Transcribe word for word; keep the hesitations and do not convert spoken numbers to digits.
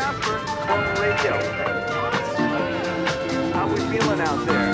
Casper, Clone Radio. How we feeling out there?